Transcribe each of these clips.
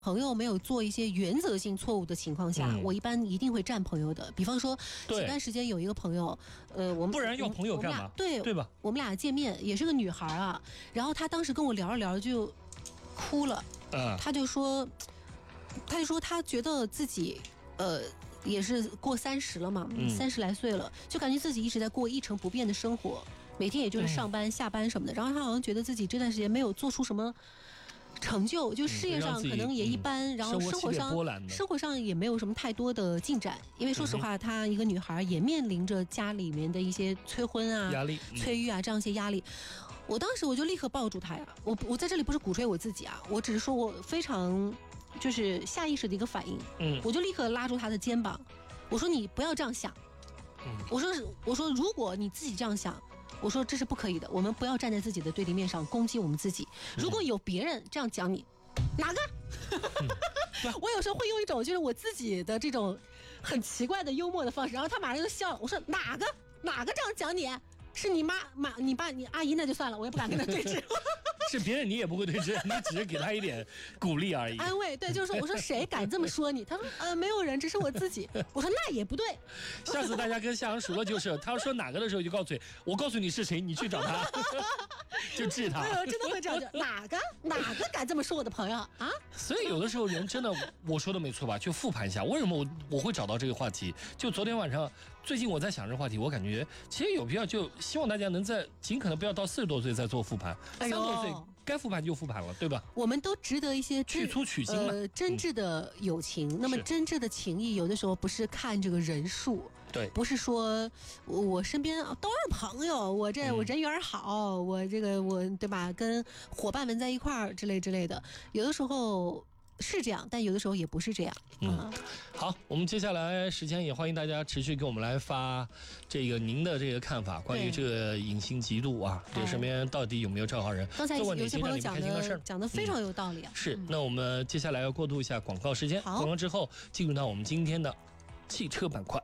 朋友没有做一些原则性错误的情况下，我一般一定会占朋友的。比方说，前段时间有一个朋友，我们不然要朋友干嘛？ 对吧？ 我们俩见面，也是个女孩啊。然后她当时跟我聊着聊着就哭了，她就说她觉得自己也是过30了嘛，30来岁了，就感觉自己一直在过一成不变的生活，每天也就是上班下班什么的。然后她好像觉得自己这段时间没有做出什么成就，就事业上可能也一般，然后生活上也没有什么太多的进展。因为说实话，她一个女孩也面临着家里面的一些催婚啊、 压力、 催育啊这样一些压力。我当时我就立刻抱住她呀，我在这里不是鼓吹我自己啊，我只是说我非常就是下意识的一个反应，我就立刻拉住她的肩膀，我说你不要这样想，我说如果你自己这样想。我说这是不可以的，我们不要站在自己的对立面上攻击我们自己。如果有别人这样讲你，哪个？我有时候会用一种就是我自己的这种很奇怪的幽默的方式，然后他马上就笑了。我说哪个这样讲你？是你妈、你爸、你阿姨那就算了，我也不敢跟他对峙。 是别人你也不会对峙，你只是给他一点鼓励而已， 安慰。对，就是说，我说谁敢这么说你？他说没有人，只是我自己。我说那也不对。 下次大家跟夏阳熟了就是，他说哪个的时候就告诉我告诉你是谁，你去找他，就治他。 对，真的会这样，哪个敢这么说我的朋友啊？ 所以有的时候人真的，我说的没错吧？去复盘一下，为什么我会找到这个话题？就昨天晚上，最近我在想这个话题，我感觉其实有必要，就希望大家能在尽可能不要到40多岁再做复盘，30多岁该复盘就复盘了，对吧？ 我们都值得一些去粗取精嘛， 真挚的友情。那么真挚的情谊，有的时候不是看这个人数， 对， 不是说我身边都是朋友，我人缘好，我对吧？跟伙伴们在一块儿之类的，有的时候是这样，但有的时候也不是这样。 好，我们接下来时间也欢迎大家持续给我们来发这个您的这个看法，关于这个隐形嫉妒啊，这身边到底有没有这号人？ 刚才有些朋友讲的非常有道理啊。 是，那我们接下来要过渡一下广告时间，广告之后进入到我们今天的汽车板块。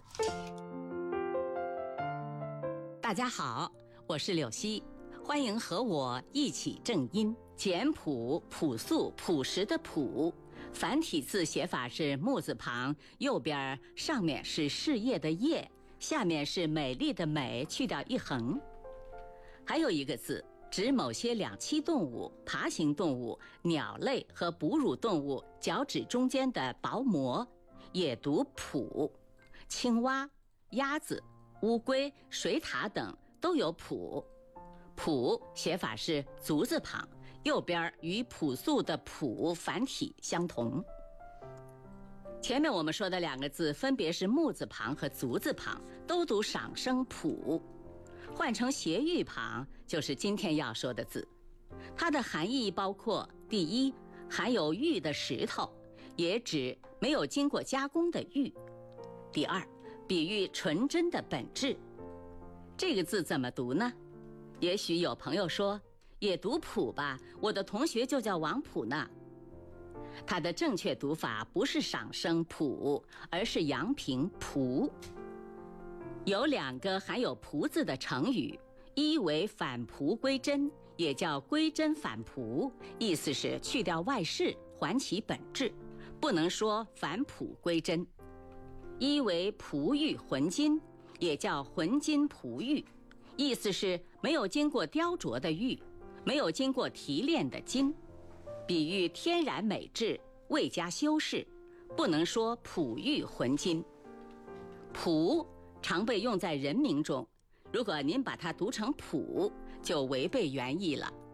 大家好，我是柳溪，欢迎和我一起正音。简朴、朴素、朴实的朴，繁体字写法是木字旁，右边上面是事业的业，下面是美丽的美，去掉一横。还有一个字指某些两栖动物、爬行动物、鸟类和哺乳动物脚趾中间的薄膜，也读蹼。青蛙、鸭子、乌龟、水獭等都有蹼。朴写法是足字旁，右边与朴素的朴繁体相同。前面我们说的两个字分别是木字旁和足字旁，都读赏声朴。换成斜玉旁就是今天要说的字，它的含义包括：第一，含有玉的石头，也指没有经过加工的玉；第二，比喻纯真的本质。这个字怎么读呢？也许有朋友说，也读朴吧，我的同学就叫王朴呢。它的正确读法不是赏声朴，而是阳平朴。有2个含有朴字的成语，一为返璞归真，也叫归真返璞，意思是去掉外饰，还其本质，不能说返璞归真。一为璞玉浑金，也叫浑金璞玉，意思是没有经过雕琢的玉，没有经过提炼的金，比喻天然美质，未加修饰，不能说璞玉浑金。璞常被用在人名中，如果您把它读成朴，就违背原意了。